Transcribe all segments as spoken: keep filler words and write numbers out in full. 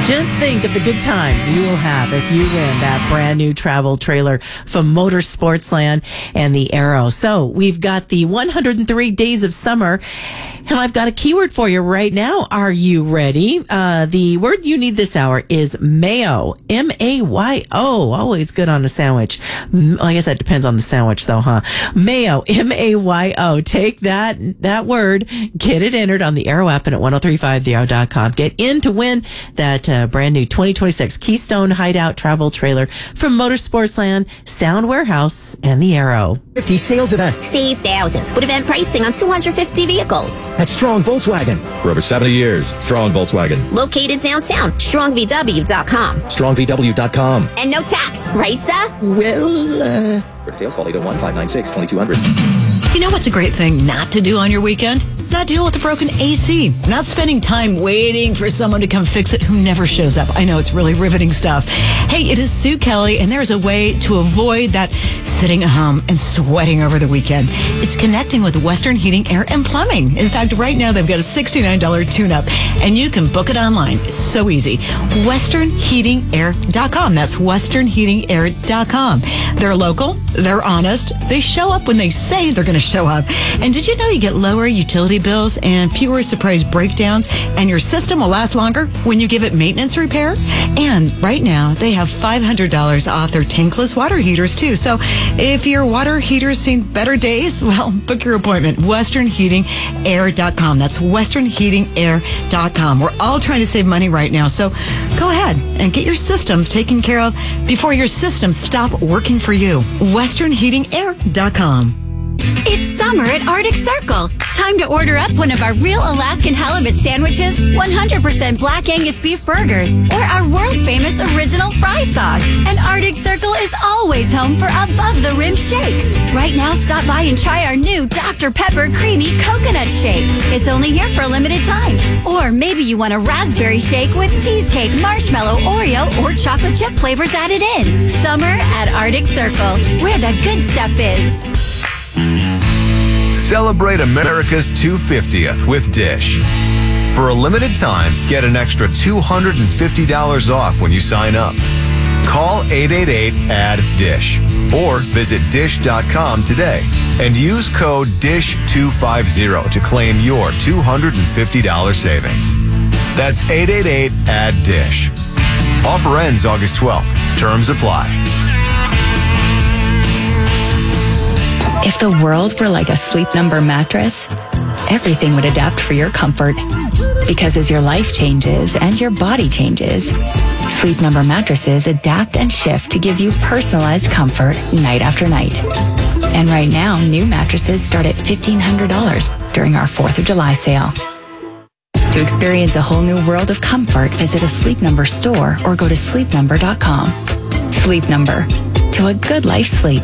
Just think of the good times you will have if you win that brand new travel trailer from Motorsportsland and the Arrow. So we've got the one hundred three days of summer, and I've got a keyword for you right now. Are you ready? Uh, the word you need this hour is mayo. M A Y O. Always good on a sandwich. I guess that depends on the sandwich though, huh? Mayo. M A Y O. Take that, that word, get it entered on the Arrow app and at ten thirty-five the arrow dot com. Get in to win that uh, brand new twenty twenty-six Keystone Hideout travel trailer from Motorsportsland, Sound Warehouse, and the Arrow. fifty sales event. Save thousands with event pricing on two hundred fifty vehicles. At Strong Volkswagen. For over seventy years, Strong Volkswagen. Located downtown, strong v w dot com. strong v w dot com. And no tax, right, sir? Well, uh... For details, call eight oh one, five nine six, two two zero zero. You know what's a great thing not to do on your weekend? Not deal with a broken A C. Not spending time waiting for someone to come fix it who never shows up. I know it's really riveting stuff. Hey, it is Sue Kelly, and there's a way to avoid that sitting at home and sweating over the weekend. It's connecting with Western Heating, Air, and Plumbing. In fact, right now they've got a sixty-nine dollars tune-up, and you can book it online. It's so easy. western heating air dot com. That's western heating air dot com. They're local. They're honest. They show up when they say they're going to show up. And did you know you get lower utility bills and fewer surprise breakdowns, and your system will last longer when you give it maintenance repair? And right now, they have five hundred dollars off their tankless water heaters, too. So if your water heater's seen better days, well, book your appointment. western heating air dot com. That's western heating air dot com. We're all trying to save money right now, so go ahead and get your systems taken care of before your systems stop working for you. western heating air dot com. It's summer at Arctic Circle. Time to order up one of our real Alaskan halibut sandwiches, one hundred percent Black Angus beef burgers, or our world-famous original fry sauce. And Arctic Circle is always home for above-the-rim shakes. Right now, stop by and try our new Doctor Pepper Creamy Coconut Shake. It's only here for a limited time. Or maybe you want a raspberry shake with cheesecake, marshmallow, Oreo, or chocolate chip flavors added in. Summer at Arctic Circle, where the good stuff is. Celebrate America's two hundred fiftieth with Dish. For a limited time, get an extra two hundred fifty dollars off when you sign up. Call eight eight eight, A D D I S H or visit dish dot com today and use code D I S H two fifty to claim your two hundred fifty dollars savings. That's eight eight eight, A D D I S H. Offer ends August twelfth. Terms apply. If the world were like a Sleep Number mattress, everything would adapt for your comfort. Because as your life changes and your body changes, Sleep Number mattresses adapt and shift to give you personalized comfort night after night. And right now, new mattresses start at fifteen hundred dollars during our fourth of July sale. To experience a whole new world of comfort, visit a Sleep Number store or go to sleep number dot com. Sleep Number. To a good life sleep.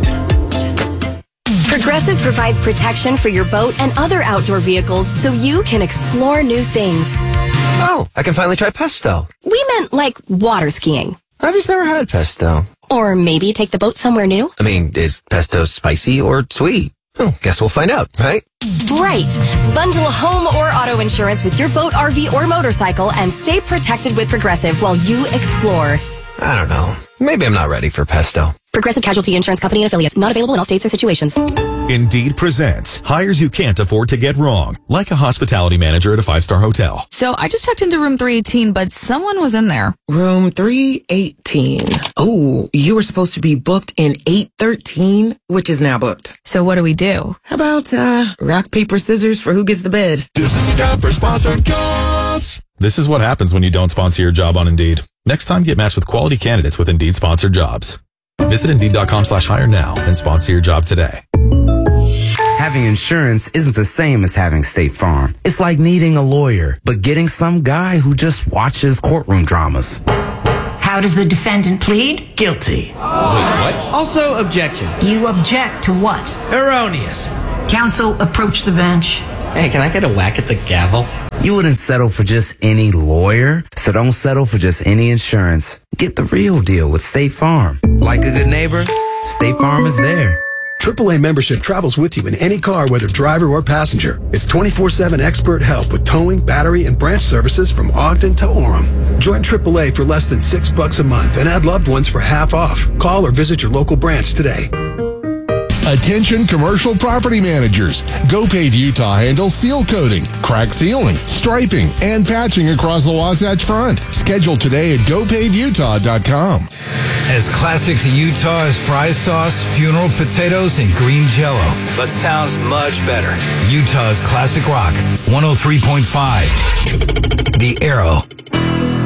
Progressive provides protection for your boat and other outdoor vehicles so you can explore new things. Oh, I can finally try pesto. We meant like water skiing. I've just never had pesto. Or maybe take the boat somewhere new. I mean, is pesto spicy or sweet? Oh, guess we'll find out, right? Right. Bundle home or auto insurance with your boat, R V, or motorcycle and stay protected with Progressive while you explore. I don't know. Maybe I'm not ready for pesto. Progressive Casualty Insurance Company and Affiliates. Not available in all states or situations. Indeed presents hires you can't afford to get wrong, like a hospitality manager at a five-star hotel. So I just checked into room three eighteen, but someone was in there. Room three eighteen. Oh, you were supposed to be booked in eight thirteen, which is now booked. So what do we do? How about uh, rock, paper, scissors for who gets the bed? This is a job for sponsored jobs. This is what happens when you don't sponsor your job on Indeed. Next time, get matched with quality candidates with Indeed sponsored jobs. Visit Indeed dot com slash hire now and sponsor your job today. Having insurance isn't the same as having State Farm. It's like needing a lawyer, but getting some guy who just watches courtroom dramas. How does the defendant plead? Guilty. Wait, what? Also, objection. You object to what? Erroneous. Counsel, approach the bench. Hey, can I get a whack at the gavel? You wouldn't settle for just any lawyer, so don't settle for just any insurance. Get the real deal with State Farm. Like a good neighbor, State Farm is there. triple A membership travels with you in any car, whether driver or passenger. It's twenty-four seven expert help with towing, battery, and branch services from Ogden to Orem. Join triple A for less than six bucks a month and add loved ones for half off. Call or visit your local branch today. Attention commercial property managers. GoPave Utah handles seal coating, crack sealing, striping, and patching across the Wasatch Front. Schedule today at go pave utah dot com. As classic to Utah as fry sauce, funeral potatoes, and green jello, but sounds much better. Utah's classic rock, one oh three point five. The Arrow.